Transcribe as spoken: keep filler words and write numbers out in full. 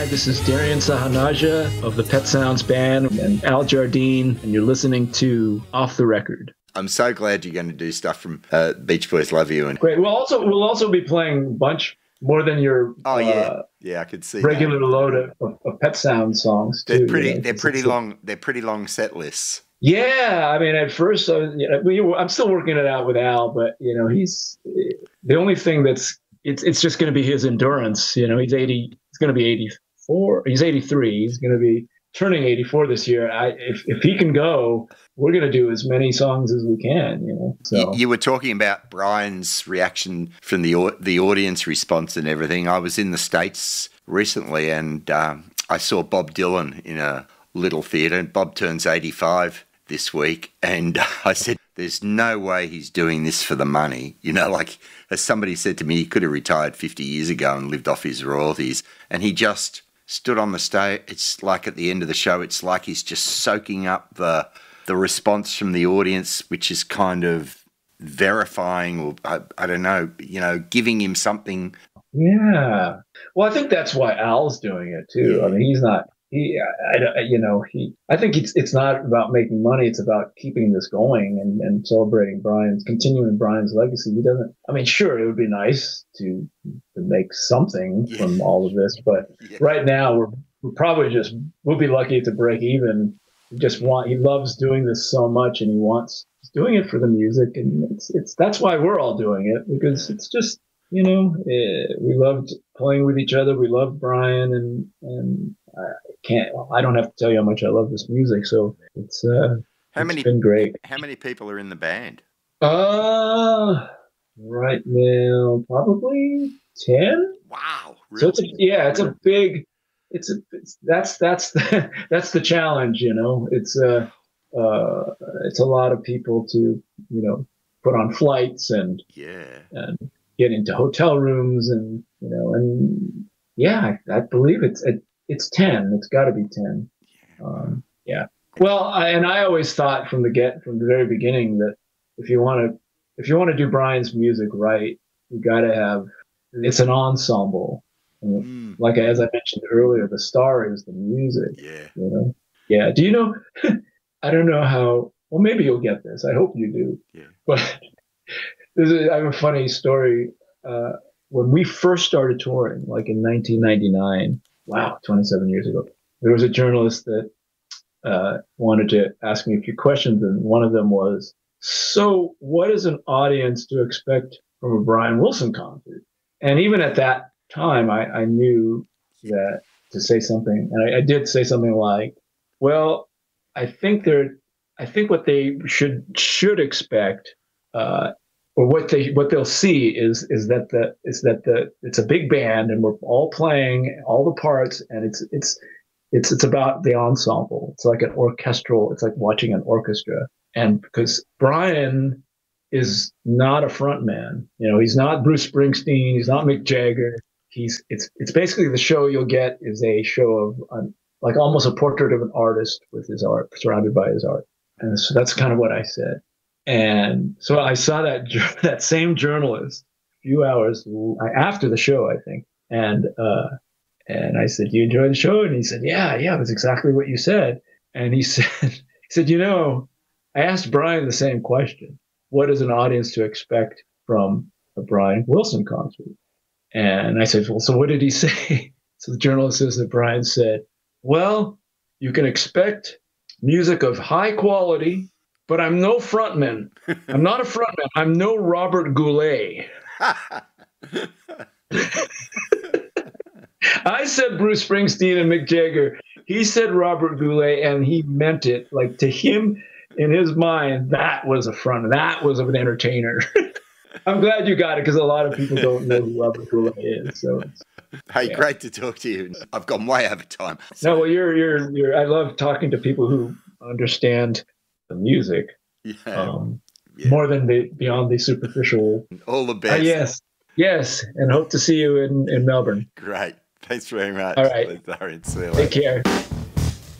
This is Darian Sahanaja of the Pet Sounds Band and Al Jardine, and you're listening to Off the Record. I'm so glad you're going to do stuff from uh, Beach Boys Love You. And Great. We'll also we'll also be playing a bunch more than your oh yeah, uh, yeah, I could see regular that. load of, of, of Pet Sounds songs too. They're pretty. You know, they're pretty it's, long. They're pretty long set lists. Yeah, I mean, at first, I was, you know, we, I'm still working it out with Al, but you know, he's the only thing that's it's it's just going to be his endurance. You know, he's eighty. He's going to be eighty-four. He's eighty-three. He's going to be turning eighty-four this year. I, if if he can go, we're going to do as many songs as we can. You know. So you, you were talking about Brian's reaction from the the audience response and everything. I was in the States recently, and um, I saw Bob Dylan in a little theatre. Bob turns eighty-five this week, and I said, there's no way he's doing this for the money. You know, like as somebody said to me, he could have retired fifty years ago and lived off his royalties, and he just stood on the stage. It's like at the end of the show, it's like he's just soaking up the the response from the audience, which is kind of verifying, or I, I don't know, you know, giving him something. Yeah. Well, I think that's why Al's doing it too. Yeah. I mean, he's not. He, I, I, you know, he. I think it's it's not about making money. It's about keeping this going and, and celebrating Brian's, continuing Brian's legacy. He doesn't. I mean, sure, it would be nice to to make something Yeah. from all of this, but Yeah. right now we're we're probably just we'll be lucky to break even. He just want. He loves doing this so much, and he wants. He's doing it for the music, and it's it's that's why we're all doing it, because it's just. You know, eh, we loved playing with each other. We loved Brian, and and I can't. I don't have to tell you how much I love this music. So it's uh, How it's many? been great. How many people are in the band? Uh right now probably ten. Wow, really? So it's a, yeah, it's a big. It's a. It's, that's that's the that's the challenge. You know, it's a uh, it's a lot of people to you know put on flights and yeah. and. Get into hotel rooms and you know and yeah I, I believe it's it, it's ten. It's got to be ten. Um, yeah. Well, I, and I always thought from the get from the very beginning that if you want to if you want to do Brian's music right, you got to have it's an ensemble. And Mm. like as I mentioned earlier, the star is the music. Yeah. You know. Yeah. Do you know? I don't know how. Well, maybe you'll get this. I hope you do. Yeah. But. There's a, I have a funny story. Uh, when we first started touring, like in nineteen ninety-nine, wow, twenty-seven years ago, there was a journalist that uh, wanted to ask me a few questions, and one of them was, so what is an audience to expect from a Brian Wilson concert? And even at that time, I, I knew that to say something, and I, I did say something like, well, I think they're, I think what they should should expect uh, or what they what they'll see is is that the is that the it's a big band and we're all playing all the parts, and it's it's it's it's about the ensemble. It's like an orchestral. It's like watching an orchestra. And because Brian is not a front man, you know, he's not Bruce Springsteen, he's not Mick Jagger. He's it's it's basically the show you'll get is a show of um, like almost a portrait of an artist with his art, surrounded by his art. And so that's kind of what I said. And so I saw that that same journalist a few hours after the show, I think. And uh, and I said, "Do you enjoy the show?" And he said, "Yeah, yeah, it was exactly what you said." And he said, "He said, you know, I asked Brian the same question: what is an audience to expect from a Brian Wilson concert?" And I said, "Well, so what did he say?" So the journalist says that Brian said, "Well, you can expect music of high quality." But I'm no frontman. I'm not a frontman. I'm no Robert Goulet. I said Bruce Springsteen and Mick Jagger. He said Robert Goulet, and he meant it. Like to him, in his mind, that was a front. That was an entertainer. I'm glad you got it because a lot of people don't know who Robert Goulet is. So, it's, hey, yeah. Great to talk to you. I've gone way over time. No, well, you're you're you're. I love talking to people who understand the music, yeah. um, yeah. more than the beyond the superficial. All the best. Uh, yes, yes, and hope to see you in, in Melbourne. Great. Thanks very much. All right. Darian, see you Take later. care.